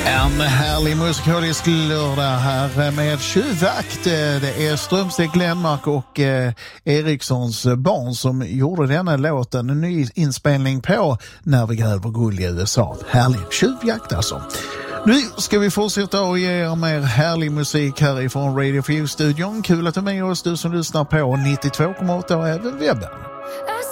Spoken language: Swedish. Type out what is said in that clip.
En härlig musikalisk lördag här med Tjuvjakt. Det är Strömstedt, Glenmark och Erikssons barn som gjorde denna låten. En ny inspelning på När vi gräver guld i USA. Härlig Tjuvjakt alltså. Nu ska vi fortsätta och ge er mer härlig musik härifrån Radio 4-studion. Kul att du är med oss, du som lyssnar på 92,8 och även webben.